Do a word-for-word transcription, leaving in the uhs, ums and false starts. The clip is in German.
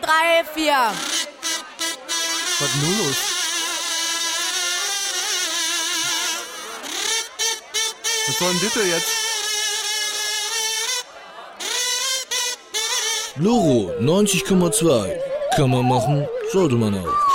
drei, vier. Was ist nun los? Was soll denn das jetzt? Loro neunzig Komma zwei. Kann man machen, sollte man auch.